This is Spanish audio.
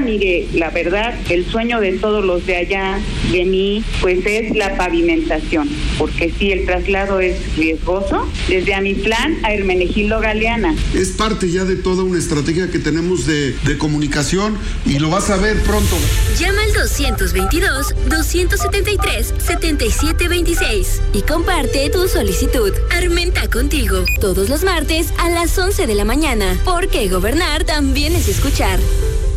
mire, la verdad, el sueño de todos los de allá, de mí, pues es la pavimentación, porque sí, el traslado es riesgoso, desde Amitlán a Hermenegildo Galeana. Es parte ya de toda una estrategia que tenemos de comunicación y lo vas a ver pronto. Llama al 222-273-7726 y comparte tu solicitud. Armenta contigo, todos los martes a las 11 de la mañana, porque gobernar también es escuchar.